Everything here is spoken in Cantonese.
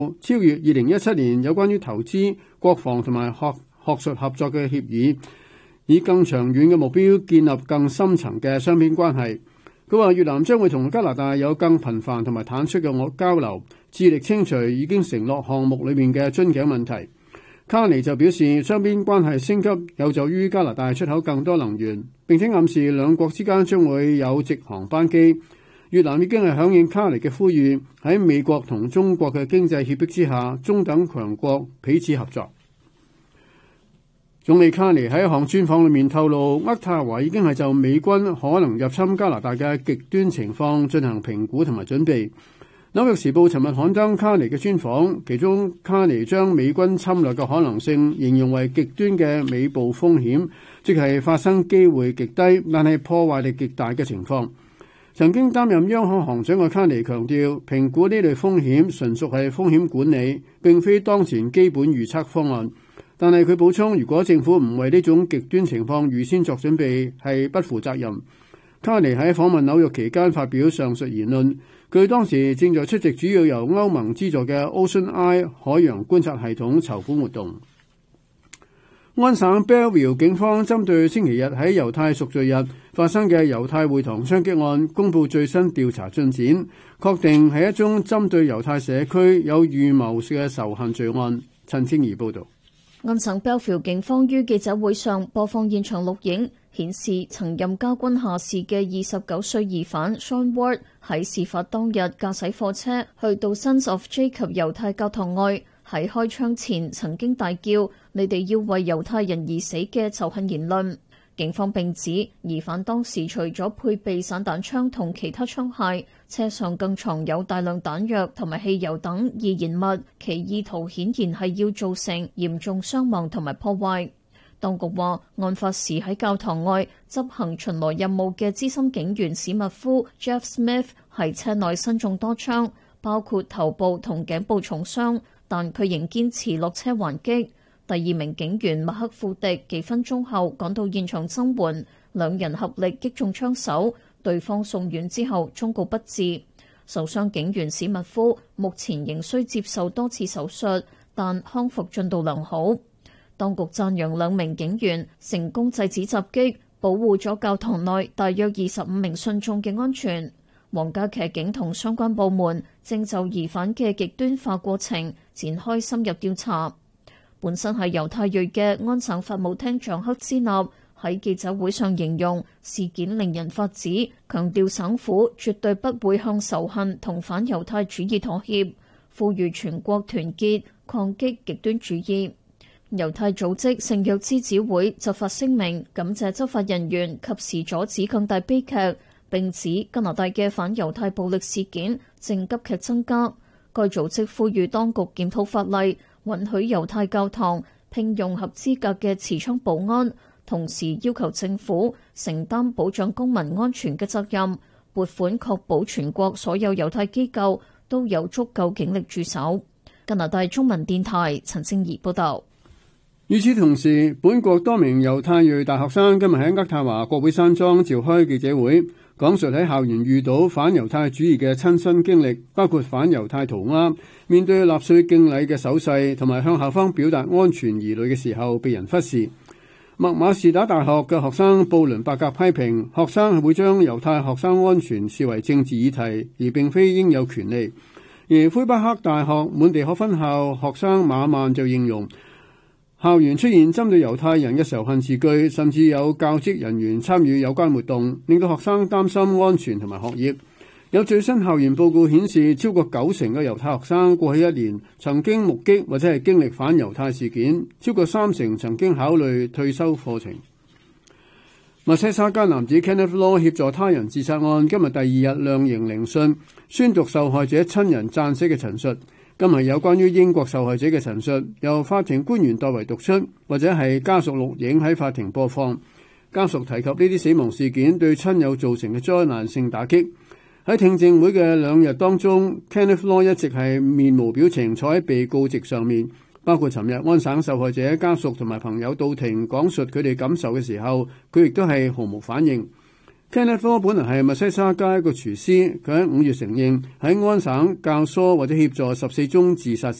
超越2017年有關於投資、國防同埋學術合作嘅協議，以更長遠嘅目標建立更深層嘅雙邊關係。佢話越南將會同加拿大有更頻繁同埋坦率嘅交流，致力清除已經承諾項目裏面嘅樽頸問題。卡尼就表示，雙邊關係升級有助於加拿大出口更多能源，並且暗示兩國之間將會有直航班機。越南已經係響應卡尼嘅呼籲，喺美國同中國嘅經濟脅迫之下，中等強國彼此合作。總理卡尼喺一項專訪裏面透露，渥太華已經係就美軍可能入侵加拿大嘅極端情況進行評估同埋準備。紐約時報尋日刊登卡尼嘅專訪，其中卡尼將美軍侵略嘅可能性形容為極端嘅尾部風險，即係發生機會極低，但係破壞力極大嘅情況。曾經擔任央行行長嘅卡尼強調，評估呢類風險純屬係風險管理，並非當前基本預測方案。但係佢補充，如果政府唔為呢種極端情況預先作準備，係不負責任。卡尼喺訪問紐約期間發表上述言論。佢當時正在出席主要由歐盟資助嘅 Ocean Eye 海洋觀察系統籌款活動。安省 Belleville 警方針對星期日喺猶太贖罪日發生嘅猶太會堂槍擊案公佈最新調查進展，確定係一宗針對猶太社區有預謀嘅仇恨罪案。陳清儀報導。 安省 Belleville 警方於記者會上播放現場錄影，顯示曾任家軍下士嘅29歲疑犯 Sean Ward 喺事發當日駕駛貨車去到 Sons of Jacob 猶太教堂外，喺開槍前曾經大叫你哋要為猶太人而死嘅仇恨言論。警方並指疑犯當時除咗配備散彈槍同其他槍械，車上更藏有大量彈藥同埋汽油等易燃物，其意圖顯然係要造成嚴重傷亡同埋破壞。當局話，案發時喺教堂外執行巡邏任務嘅資深警員史密夫 Jeff Smith 喺車內身中多槍，包括頭部同頸部重傷，但佢仍堅持落車還擊。第二名警員麥克富迪幾分鐘後趕到現場增援，兩人合力擊中槍手，對方送院之後終告不治。受傷警員史密夫目前仍需接受多次手術，但康復進度良好。當局讚揚兩名警員成功制止襲擊，保護咗教堂內大約25名信眾嘅安全。皇家騎警同相關部門正就疑犯嘅極端化過程展開深入調查。本身係猶太裔嘅安省法務廳長克茲納喺記者會上形容事件令人髮指，強調省府絕對不會向仇恨同反猶太主義妥協，呼籲全國團結抗擊極端主義。猶太組織聖約之子會就發聲明感謝執法人員及時阻止更大悲劇，並指加拿大嘅反猶太暴力事件正急劇增加。該組織呼籲當局檢討法例，允許猶太教堂聘用合資格嘅持槍保安，同時要求政府承擔保障公民安全嘅責任，撥款確保全國所有猶太機構都有足夠警力駐守。加拿大中文電台陳清儀報道。 與此同時，本國多名猶太裔大學生今日喺渥太華國會山莊召開記者會，講述喺校園遇到反猶太主義嘅親身經歷，包括反猶太塗鴉、面對納粹敬禮嘅手勢，同埋向校方表達安全疑慮嘅時候被人忽視。麥馬士打大學嘅學生布倫伯格批評學生係會將猶太學生安全視為政治議題，而並非應有權利。而魁北克大學滿地可分校學生馬曼就形容校園出現針對猶太人嘅仇恨字句，甚至有教職人員參與有關活動，令到學生擔心安全同埋學業。有最新校園報告顯示，超過90%嘅猶太學生過去一年曾經目擊或者係經歷反猶太事件，超過30%曾經考慮退修課程。密西沙加男子 Kenneth Law 協助他人自殺案今日第2日量刑聆訊，宣讀受害者親人撰寫嘅陳述。今日有關於英國受害者嘅陳述，由法庭官員代為讀出，或者係家屬錄影喺法庭播放。家屬提及呢啲死亡事件對親友造成嘅災難性打擊。喺聽證會嘅2日當中 ，Kenneth Law 一直係面無表情坐喺被告席上面，包括尋日安省受害者家屬同埋朋友到庭講述佢哋感受嘅時候，佢亦都係毫無反應。 Kenneth Ford 本來係密西沙加一個廚師，佢喺5月承認喺安省教唆或者協助14宗自殺